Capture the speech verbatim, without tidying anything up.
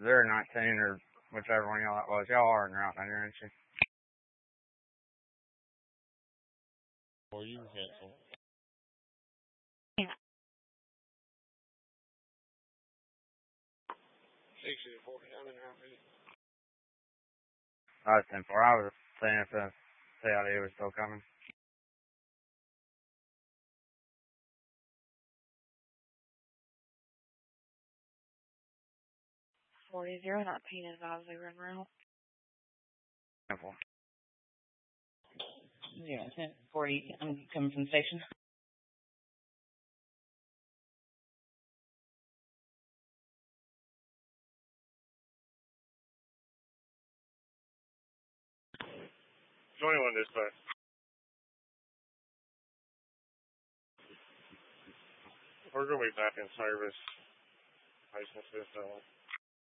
zero nineteen or whichever one y'all that was. Y'all are in route manager, aren't you? Or you can cancel. Yeah. sixty to forty, I'm in route manager. I was ten four. I was saying if the C I D was still coming. Forty zero nineteen is obviously run route. ten four. Yeah, ten forty. I'm coming from the station. twenty-one dispatch. We're going to be back in service. Patient system.